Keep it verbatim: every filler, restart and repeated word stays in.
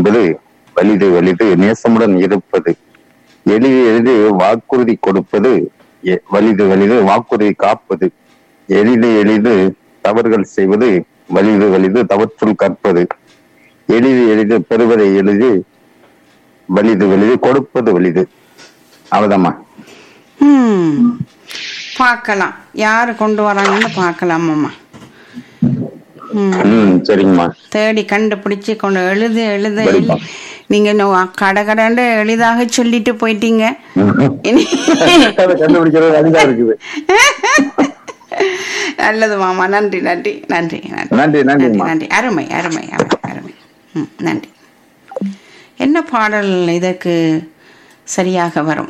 என்பது வலிது வலிது நேசமுடன் இருப்பது. எளிது எளிது வாக்குறுதி கொடுப்பது எ- வலிது வலிது வாக்குறுதி காப்பது. எளிது எளிது தவறுகள் செய்வது வலிது வலிது தவற்றுள் கற்பது. எளிது எளிது பெறுவதை எளிது வலிது வலிது கொடுப்பது வலிது. அவ்வளவுதாம்மா. ம் பார்க்கலாம் யாரு கொண்டு வராங்கன்னு பார்க்கலாம் அம்மா. ம் ம் சரிங்கம்மா. தேடி கண்டுபிடிச்சு கொண்டு எழுது எழுத சரிப்பா. நீங்க இன்னும் கடகடன்னு எளிதாக சொல்லிட்டு போயிட்டீங்க. இனி- அதை கண்டுபிடிக்கிறது அதிகம் இருக்குது. நல்லது மாமா, நன்றி நன்றி நன்றி நன்றி நன்றி நன்றி நன்றிம்மா. நன்றி அருமை அருமை அருமை அருமை. ம் நன்றி. என்ன பாடல் இதற்கு சரியாக வரும்?